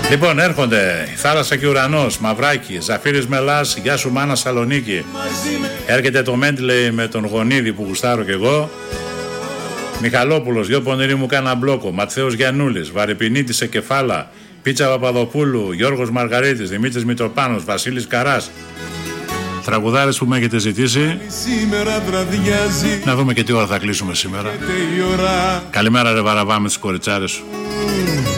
Λοιπόν, έρχονται η Θάλασσα και Ουρανός, Μαυράκη, Ζαφύρης Μελάς, Γεια σου Μάνα Σαλονίκη. Έρχεται το Μέντλεϊ με τον Γονίδη που γουστάρω κι εγώ. Μιχαλόπουλος, Δυο πονηροί μου κάνα μπλόκο. Ματθαίος Γιαννούλης, Βαρυπινίτης σε κεφάλα. Πίτσα Παπαδοπούλου, Γιώργος Μαργαρίτης, Δημήτρης Μητροπάνος, Βασίλης Καράς. Τραγουδάρες που με έχετε ζητήσει. Να δούμε και τι ώρα θα κλείσουμε σήμερα. Καλημέρα ρε Βαραβά με τις κοριτσάρες σου.